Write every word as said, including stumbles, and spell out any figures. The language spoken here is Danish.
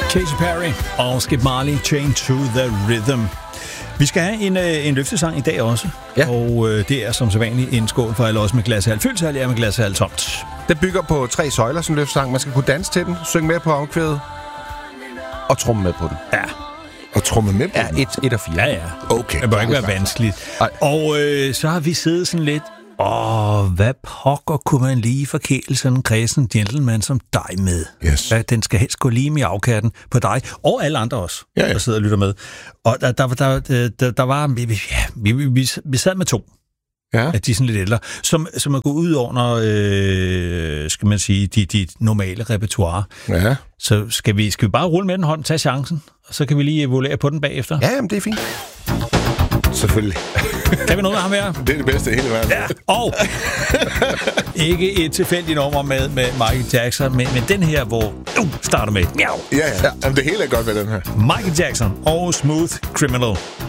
Katy Perry og Skip Marley, Chained to the Rhythm. Vi skal have en, øh, en løftesang i dag også, ja. og øh, det er som sædvanligt en skål for alle os med glas halv fyldt, eller med glas halv tomt. Det bygger på tre søjler, som løftesang. Man skal kunne danse til den, synge med på omkvædet og tromme med på den. Ja. Og tromme med på ja, den? et, et og fire. Ja, ja. Okay. Det bør ikke være vanskeligt. Ej. Og øh, så har vi siddet sådan lidt, åh, hvad pokker kunne man lige forkæle sådan en kredsen gentleman som dig med? Yes. Ja, den skal helst gå lige med afkatten på dig, og alle andre også, ja, ja. der sidder og lytter med. Og der, der, der, der, der var, ja, vi, vi, vi sad med to. Ja. At de er sådan lidt ældre, som, som er gået ud over, øh, skal man sige, de, de normale repertoire. Ja. Så skal vi, skal vi bare rulle med den hånd, tage chancen, og så kan vi lige evaluere på den bagefter. Ja, jamen, det er fint. Selvfølgelig. Kan vi noget med ham her? Det er det bedste i hele verden. Ja, og ikke et tilfældigt nummer med, med Michael Jackson, men, men den her, hvor du uh, starter med. Miau. Ja, ja. Jamen, det hele er godt ved den her. Michael Jackson og Smooth Criminal.